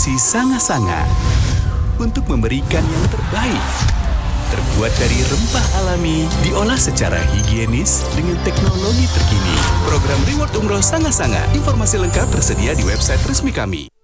produksi Sanga-Sanga untuk memberikan yang terbaik. Terbuat dari rempah alami, diolah secara higienis dengan teknologi terkini. Program Reward Umroh Sanga-Sanga. Informasi lengkap tersedia di website resmi kami.